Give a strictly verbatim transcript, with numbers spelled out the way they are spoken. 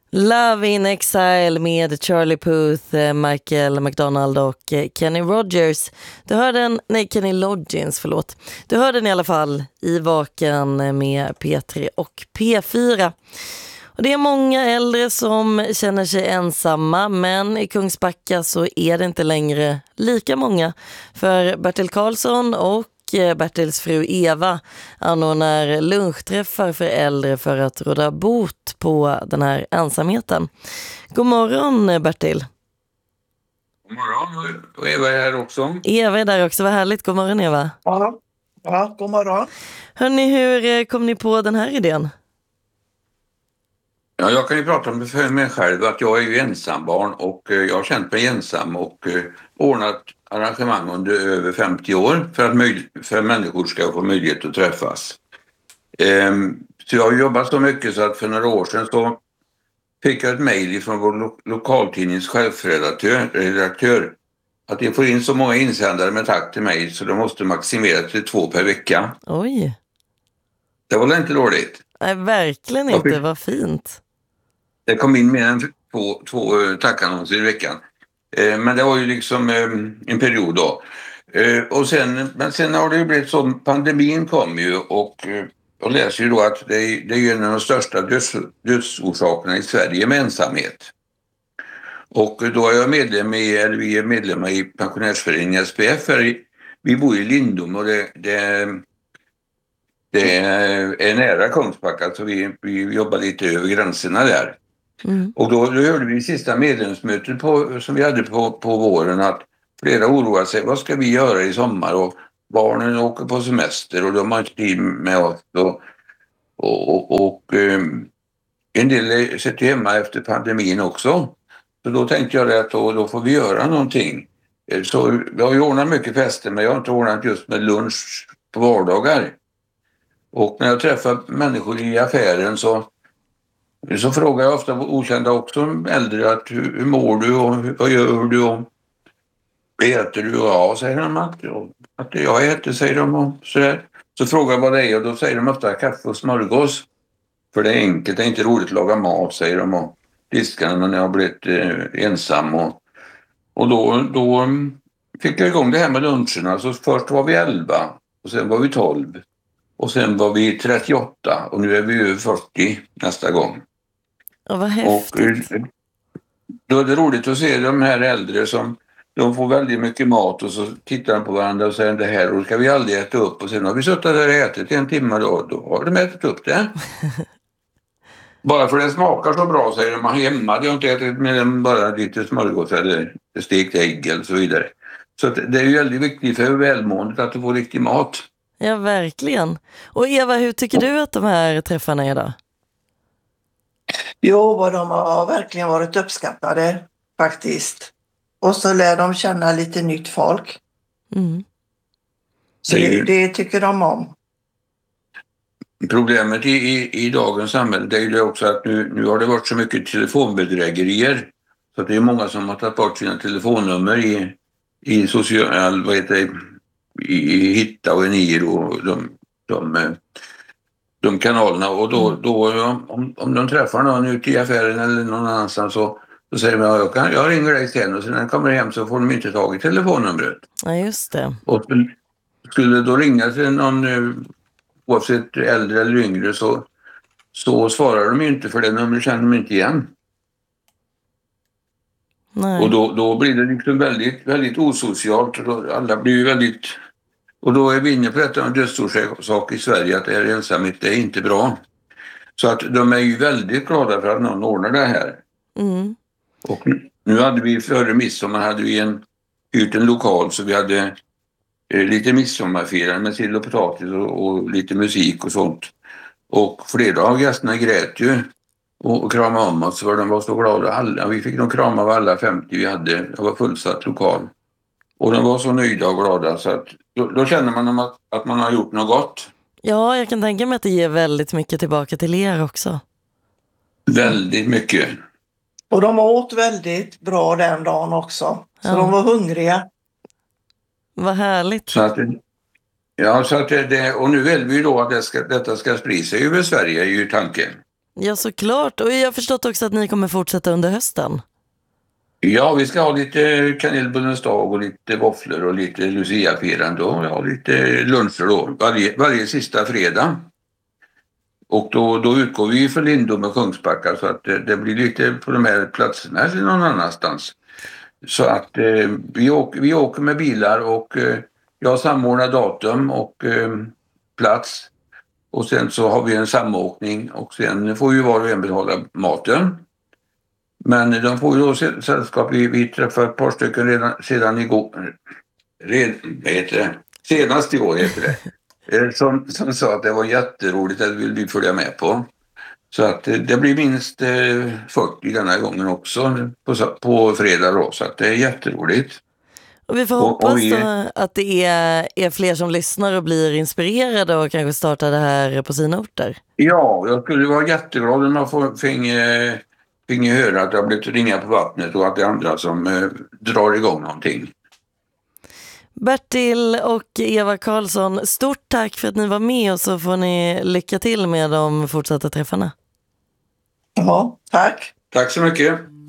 Love in Exile med Charlie Puth, Michael McDonald och Kenny Rogers. Du hörde den, nej Kenny Loggins, förlåt. Du hörde den i alla fall i Vaken med P tre och P fyra. Och det är många äldre som känner sig ensamma, men i Kungsbacka så är det inte längre lika många. För Bertil Karlsson och Bertils fru Eva anordnar lunchträffar för äldre för att råda bot på den här ensamheten. God morgon Bertil. God morgon, och Eva är här också. Eva är där också, vad härligt. God morgon Eva. Ja, ja god morgon. Hörrni, hur kom ni på den här idén? Ja, jag kan ju prata om för mig själv att jag är ju ensambarn och jag har känt mig ensam och ordnat arrangemang under över femtio år för att, möj- för att människor ska få möjlighet att träffas. Ehm, så jag har jobbat så mycket så att för några år sedan så fick jag ett mejl från vår lo- lokaltidnings chefredaktör redaktör, att de får in så många insändare med tack till mig så de måste maximera till två per vecka. Oj. Det var inte dåligt. Nej, verkligen inte. Vad fint. Det kom in mer än två, två tackannonser i veckan. Eh, men det var ju liksom eh, en period då. Eh, och sen, men sen har det ju blivit så, pandemin kom ju och eh, jag läser ju då att det är, det är ju en av de största döds, dödsorsakerna i Sverige med ensamhet. Och då är jag medlem i, eller vi är medlemmar i pensionärsföreningen S P F här. Vi bor i Lindom och det, det, det är nära Kungsbacka så vi, vi jobbar lite över gränserna där. Mm. Och då, då hörde vi i sista medlemsmötet på, som vi hade på, på våren att flera oroar sig. Vad ska vi göra i sommar? Och barnen åker på semester och de har inte tid med oss. Och, och, och, och um, en del sitter hemma efter pandemin också. Så då tänkte jag att då, då får vi göra någonting. Så jag har ju ordnat mycket fester men jag har inte ordnat just med lunch på vardagar. Och när jag träffar människor i affären så Så frågar jag ofta okända också äldre att hur, hur mår du och hur, vad gör du och äter du? Ja, säger de att, att jag äter, säger de och sådär. Så frågar jag vad det är och då säger de ofta kaffe och smörgås. För det är enkelt, det är inte roligt att laga mat, säger de och diskarna när jag har blivit eh, ensam. Och, och då, då fick jag igång det här med luncherna. Så först var vi elva och sen var vi tolv och sen var vi trettioåtta och nu är vi över fyrtio nästa gång. Ja, vad häftigt. Och då är det roligt att se de här äldre som de får väldigt mycket mat och så tittar de på varandra och säger det här och ska vi aldrig äta upp och sen har vi suttit där och ätit en timme då, då har de ätit upp det. Bara för det smakar så bra säger de hemma. De har inte ätit med bara lite smörgås eller stekt ägg eller så vidare. Så det är ju väldigt viktigt för välmåendet att du får riktig mat. Ja, verkligen. Och Eva, hur tycker du att de här träffarna är då? Jo, vad de har verkligen varit uppskattade faktiskt. Och så lär de känna lite nytt folk. Mm. Så det, det tycker de om. Problemet i, i, i dagens samhälle det är ju det också att nu, nu har det varit så mycket telefonbedrägerier. Så det är många som har tagit bort sina telefonnummer i, i social, vad heter det, i, i Hitta och Eniro och de, de, de kanalerna. Och då, då om, om de träffar någon ute i affären eller någon annanstans så, så säger de jag, kan, jag ringer dig sen och sen när de kommer hem så får de inte tag i telefonnumret. Ja, just det. Och skulle då ringa till någon oavsett äldre eller yngre så, så svarar de inte för det numret känner de inte igen. Nej. Och då, då blir det liksom väldigt, väldigt osocialt och då, alla blir ju väldigt och då är vi inne på detta en dödsorsak i Sverige att det här ensamhet det är inte bra. Så att de är ju väldigt glada för att någon ordnar det här. Mm. Och nu hade vi före midsommar hade vi en, hyrt en lokal så vi hade eh, lite midsommarfirande med sill och potatis och, och lite musik och sånt. Och flera av gästerna grät ju och, och kramade om oss för de var så glada. Alla, vi fick nog krama av alla femtio vi hade. Det var fullsatt lokal. Och de var så nöjda och glada så att då, då känner man att, att man har gjort något gott. Ja, jag kan tänka mig att det ger väldigt mycket tillbaka till er också. Väldigt mycket. Och de åt väldigt bra den dagen också. Så ja. De var hungriga. Vad härligt. Så att, ja, så att det, och nu vill vi då att det ska, detta ska sprida sig över Sverige är ju tanken. Ja, såklart. Och jag har förstått också att ni kommer fortsätta under hösten. Ja, vi ska ha lite kanelbullens dag och lite våfflor och lite Lucia-firande och ja, lite luncher då, varje, varje sista fredag. Och då, då utgår vi för Lindom och Kungsbacka så att det, det blir lite på de här platserna eller någon annanstans. Så att eh, vi, åker, vi åker med bilar och eh, jag samordnar datum och eh, plats. Och sen så har vi en samåkning och sen får ju var och en betala maten. Men de får ju då sällskap, vi, vi träffade ett par stycken redan sedan igår. Red, vad heter det? Senast igår heter det. Som, som sa att det var jätteroligt att vi vill följa med på. Så att det blir minst fyrtio denna gången också på, på fredag då. Så att det är jätteroligt. Och vi får och, hoppas och vi... då att det är, är fler som lyssnar och blir inspirerade och kanske startar det här på sina orter. Ja, jag skulle vara jätteglad om man får, finge, finge höra att det har blivit ringa på vattnet och att det är andra som eh, drar igång någonting. Bertil och Eva Karlsson, stort tack för att ni var med och så får ni lycka till med de fortsatta träffarna. Ja, tack. Tack så mycket.